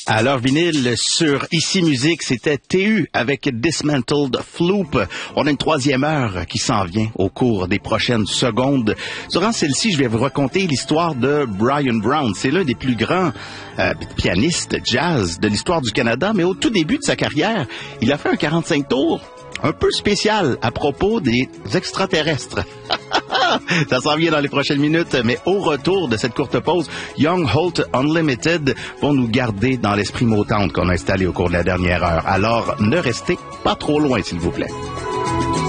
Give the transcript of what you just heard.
À l'heure vinyle sur Ici Musique, c'était TU avec Dismantled Floop. On a une troisième heure qui s'en vient au cours des prochaines secondes. Durant celle-ci, je vais vous raconter l'histoire de Brian Brown. C'est l'un des plus grands pianistes jazz de l'histoire du Canada, mais au tout début de sa carrière, il a fait un 45 tours un peu spécial à propos des extraterrestres. Ça s'en vient dans les prochaines minutes, mais au retour de cette courte pause, Young Holt Unlimited vont nous garder dans l'esprit Motown qu'on a installé au cours de la dernière heure. Alors, ne restez pas trop loin, s'il vous plaît.